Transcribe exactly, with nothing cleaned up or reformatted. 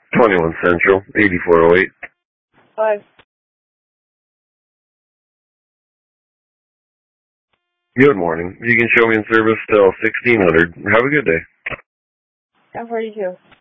twenty-one Central, eighty-four oh eight. Five. Good morning. You can show me in service till sixteen hundred. Have a good day. ten forty-two.